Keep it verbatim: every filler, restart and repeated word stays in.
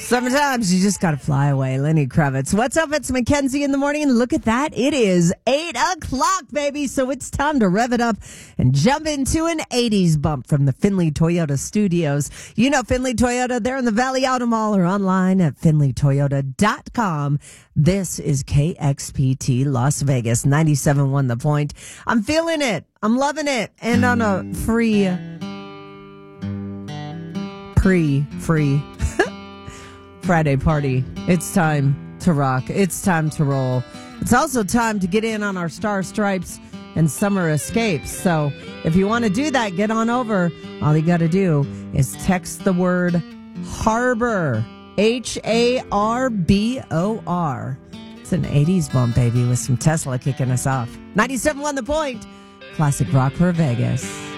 Sometimes you just got to fly away. Lenny Kravitz. What's up? It's Mackenzie in the morning. And look at that. It is eight o'clock, baby. So it's time to rev it up and jump into an eighties bump from the Findlay Toyota studios. You know Findlay Toyota. They're in the Valley Auto Mall or online at findlay toyota dot com. This is K X P T Las Vegas. ninety-seven point one The Point. I'm feeling it. I'm loving it. And on a free, pre-free Friday party, it's time to rock. It's time to roll. It's also time to get in on our Star Stripes and Summer Escapes. So if you want to do that, get on over. All you got to do is text the word Harbor, H A R B O R. It's an eighties bump, baby, with some Tesla kicking us off. ninety-seven point one The Point. Classic rock for Vegas.